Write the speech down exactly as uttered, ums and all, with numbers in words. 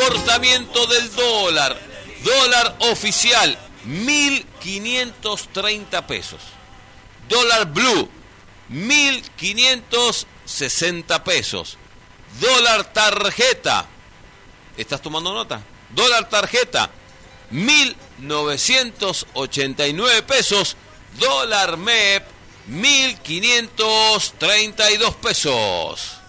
comportamiento del dólar. Dólar oficial, mil quinientos treinta pesos. Dólar blue, mil quinientos sesenta pesos. Dólar tarjeta, ¿estás tomando nota? Dólar tarjeta, mil novecientos ochenta y nueve pesos. Dólar M E P, mil quinientos treinta y dos pesos.